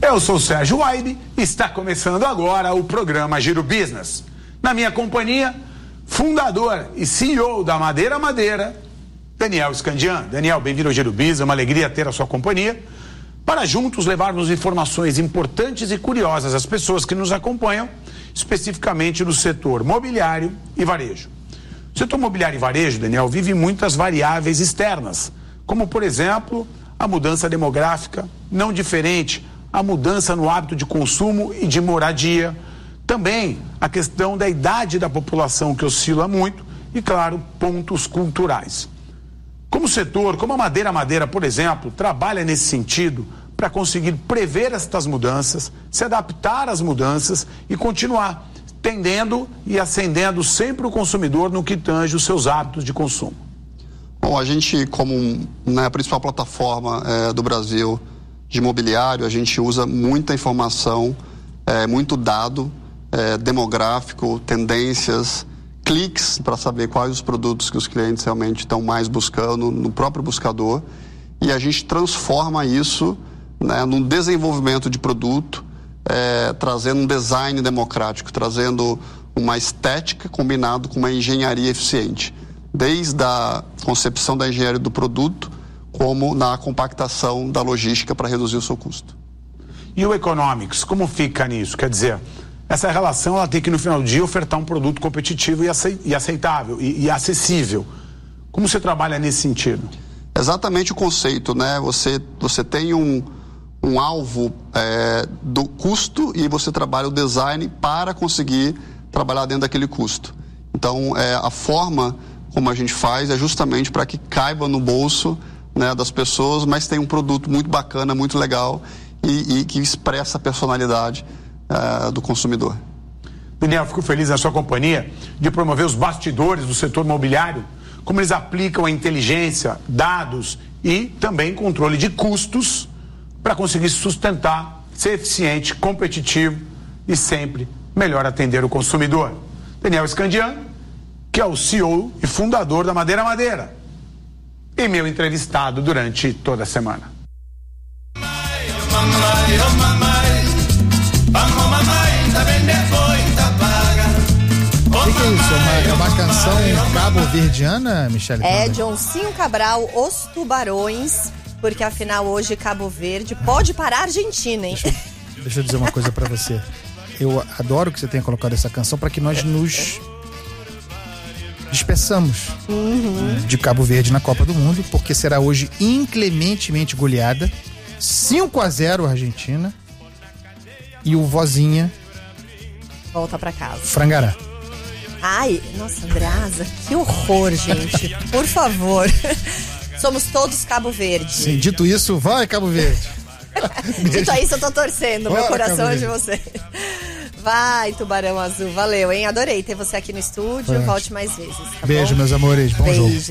Eu sou o Sérgio Waibe e está começando agora o programa Giro Business. Na minha companhia, fundador e CEO da Madeira, Daniel Scandian. Daniel, bem-vindo ao Giro Business, é uma alegria ter a sua companhia, para juntos levarmos informações importantes e curiosas às pessoas que nos acompanham, especificamente no setor mobiliário e varejo. O setor mobiliário e varejo, Daniel, vive muitas variáveis externas, como, por exemplo, a mudança demográfica, não diferente, a mudança no hábito de consumo e de moradia, também a questão da idade da população, que oscila muito, e, claro, pontos culturais. Como setor, como a Madeira, por exemplo, trabalha nesse sentido para conseguir prever estas mudanças, se adaptar às mudanças e continuar tendendo e ascendendo sempre o consumidor no que tange os seus hábitos de consumo? Bom, a gente, como a principal plataforma do Brasil de imobiliário, a gente usa muita informação, muito dado demográfico, tendências, cliques para saber quais os produtos que os clientes realmente estão mais buscando no próprio buscador, e a gente transforma isso num desenvolvimento de produto, trazendo um design democrático, trazendo uma estética combinado com uma engenharia eficiente, desde a concepção da engenharia do produto, como na compactação da logística para reduzir o seu custo. E o Economics, como fica nisso? Quer dizer, essa relação ela tem que, no final do dia, ofertar um produto competitivo e aceitável e acessível. Como você trabalha nesse sentido? Exatamente o conceito, né? Você tem um alvo do custo e você trabalha o design para conseguir trabalhar dentro daquele custo. Então, a forma como a gente faz é justamente para que caiba no bolso, das pessoas, mas tem um produto muito bacana, muito legal e que expressa a personalidade do consumidor. Daniel, fico feliz na sua companhia de promover os bastidores do setor imobiliário, como eles aplicam a inteligência, dados e também controle de custos para conseguir se sustentar, ser eficiente, competitivo e sempre melhor atender o consumidor. Daniel Scandian, que é o CEO e fundador da Madeira, e meu entrevistado durante toda a semana. O que é isso? É uma canção cabo-verdiana, Michele? Joãozinho Cabral, Os Tubarões, porque afinal hoje Cabo Verde pode parar a Argentina, hein? Deixa eu dizer uma coisa pra você. Eu adoro que você tenha colocado essa canção para que nós nos despeçamos de Cabo Verde na Copa do Mundo, porque será hoje inclementemente goleada, 5-0 a Argentina, e o Vozinha volta pra casa. Frangará. Ai, nossa, Andreasa, que horror, gente. Por favor. Somos todos Cabo Verde. Sim, dito isso, vai Cabo Verde. Dito isso, eu tô torcendo. Bora, meu coração é de Cabo você. Vai, Tubarão Azul. Valeu, hein? Adorei ter você aqui no estúdio. Volte mais vezes. Tá Beijo, bom? meus amores. Bom jogo.